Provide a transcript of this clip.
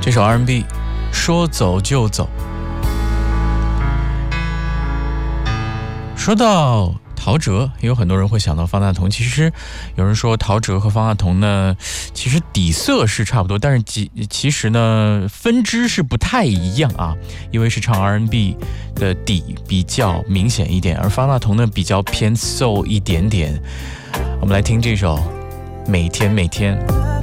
这首 R&B 说走就走。说到陶喆，也有很多人会想到方大同。其实有人说陶喆和方大同呢，其实底色是差不多，但是其实呢分支是不太一样啊。因为是唱 R&B 的底比较明显一点，而方大同呢比较偏soul一点点。我们来听这首《每天每天》。